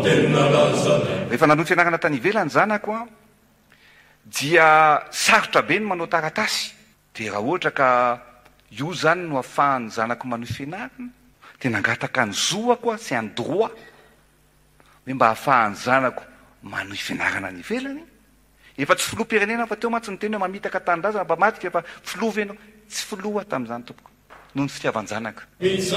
rehefa nanohy fianarana tany ivelany zanako a dia sarotra be ny manao taratasy de raha ohatra ka io zany no ahafahany zanako manohy fianarana de nangataka ny zoako a sy any droit hoe mba ahafahany zanako manohy fianarana ny ivelany efa tsy filoha-pirenena fa teo mantsy ny teny hoe mamitaka tanindrazana mba matika efa filova ianao tsy filoha tamin'izany tompoko noho ny fitiavan-janaka It's